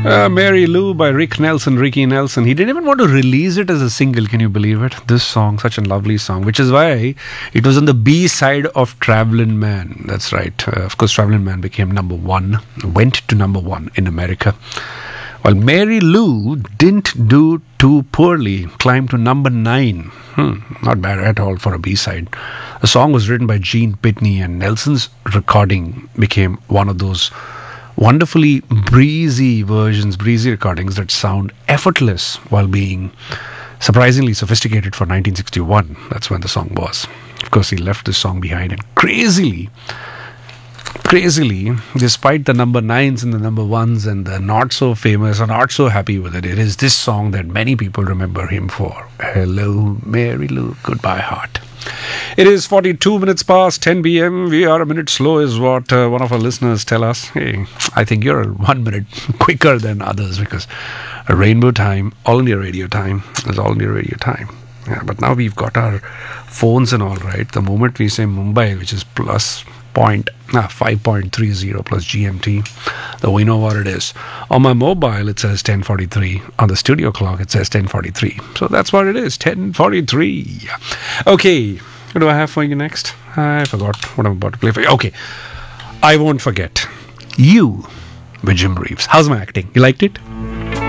Mary Lou by Ricky Nelson. He didn't even want to release it as a single. Can you believe it? This song, such a lovely song, which is why it was on the B side of Travelin' Man. That's right. Of course, Travelin' Man became number one, went to number one in America. While Mary Lou didn't do too poorly, climbed to number 9. Not bad at all for a B-side. The song was written by Gene Pitney, and Nelson's recording became one of those wonderfully breezy recordings that sound effortless while being surprisingly sophisticated for 1961. That's when the song was. Of course, he left this song behind, and crazily, despite the number 9s and the number 1s and the not so famous or not so happy with it, it is this song that many people remember him for. Hello, Mary Lou, goodbye, heart. It is 42 minutes past 10 p.m. We are a minute slow is what one of our listeners tell us. Hey, I think you're 1 minute quicker than others, because a rainbow time, all India radio time, is all India radio time. Yeah, but now we've got our phones and all, right? The moment we say Mumbai, which is plus 5.30 plus GMT, then we know what it is. On my mobile, it says 10:43. On the studio clock, it says 10:43. So that's what it is, 10:43. Okay, what do I have for you next? I forgot what I'm about to play for you. Okay, I won't forget. You, with Jim Reeves. How's my acting? You liked it?